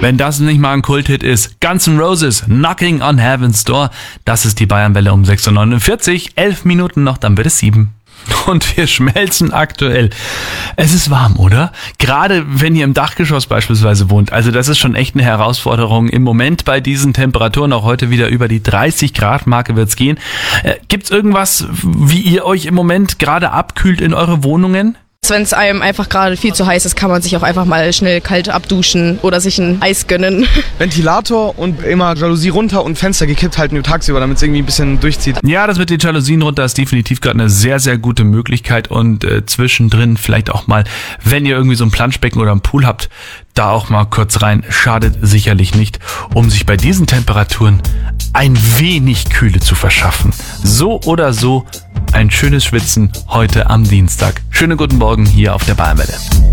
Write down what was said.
Wenn das nicht mal ein Kulthit ist. Guns N' Roses, Knocking on Heaven's Door. Das ist die Bayernwelle um 6.49 Uhr. 11 Minuten noch, dann wird es 7. Und wir schmelzen aktuell. Es ist warm, oder? Gerade wenn ihr im Dachgeschoss beispielsweise wohnt. Also das ist schon echt eine Herausforderung. Im Moment bei diesen Temperaturen, auch heute wieder über die 30-Grad-Marke wird's gehen. Gibt's irgendwas, wie ihr euch im Moment gerade abkühlt in eure Wohnungen? Wenn es einem einfach gerade viel zu heiß ist, kann man sich auch einfach mal schnell kalt abduschen oder sich ein Eis gönnen. Ventilator und immer Jalousie runter und Fenster gekippt halten tagsüber, damit es irgendwie ein bisschen durchzieht. Ja, das mit den Jalousien runter ist definitiv gerade eine sehr, sehr gute Möglichkeit und zwischendrin vielleicht auch mal, wenn ihr irgendwie so ein Planschbecken oder einen Pool habt, da auch mal kurz rein. Schadet sicherlich nicht, um sich bei diesen Temperaturen ein wenig Kühle zu verschaffen. So oder so ein schönes Schwitzen heute am Dienstag. Schönen guten Morgen hier auf der Bayernwelle.